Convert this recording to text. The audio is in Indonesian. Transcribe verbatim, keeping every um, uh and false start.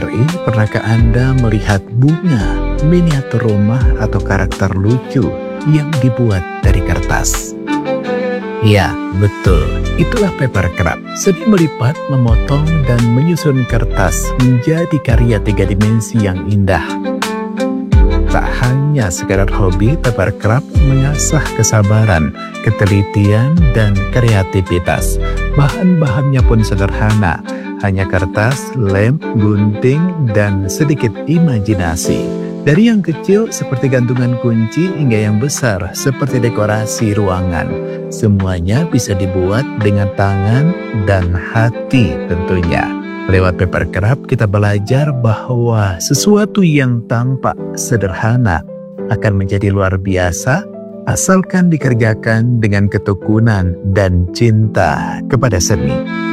Tri, pernahkah Anda melihat bunga, miniatur rumah, atau karakter lucu yang dibuat dari kertas? Ya, betul. Itulah paper craft. Seni melipat, memotong, dan menyusun kertas menjadi karya tiga dimensi yang indah. Tak hanya sekadar hobi, paper craft mengasah kesabaran, ketelitian, dan kreativitas. Bahan-bahannya pun sederhana, hanya kertas, lem, gunting, dan sedikit imajinasi. Dari yang kecil seperti gantungan kunci hingga yang besar seperti dekorasi ruangan. Semuanya bisa dibuat dengan tangan dan hati tentunya. Lewat paper craft kita belajar bahwa sesuatu yang tampak sederhana akan menjadi luar biasa asalkan dikerjakan dengan ketekunan dan cinta kepada seni.